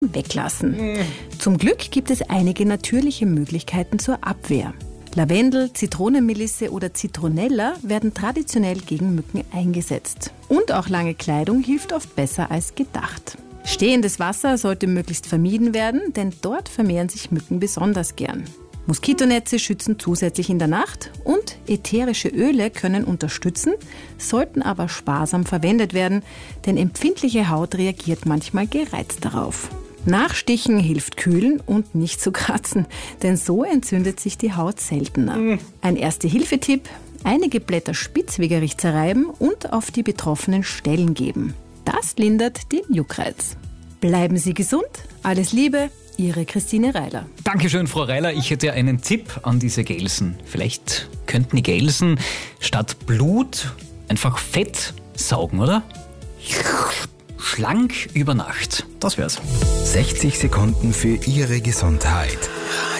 weglassen. Zum Glück gibt es einige natürliche Möglichkeiten zur Abwehr. Lavendel, Zitronenmelisse oder Zitronella werden traditionell gegen Mücken eingesetzt. Und auch lange Kleidung hilft oft besser als gedacht. Stehendes Wasser sollte möglichst vermieden werden, denn dort vermehren sich Mücken besonders gern. Moskitonetze schützen zusätzlich in der Nacht und ätherische Öle können unterstützen, sollten aber sparsam verwendet werden, denn empfindliche Haut reagiert manchmal gereizt darauf. Nachstichen hilft kühlen und nicht zu kratzen, denn so entzündet sich die Haut seltener. Ein Erste-Hilfe-Tipp: einige Blätter Spitzwegerich zerreiben und auf die betroffenen Stellen geben. Das lindert den Juckreiz. Bleiben Sie gesund, alles Liebe, Ihre Christine Reiler. Dankeschön, Frau Reiler. Ich hätte einen Tipp an diese Gelsen. Vielleicht könnten die Gelsen statt Blut einfach Fett saugen, oder? Schlank über Nacht. Das wär's. 60 Sekunden für Ihre Gesundheit.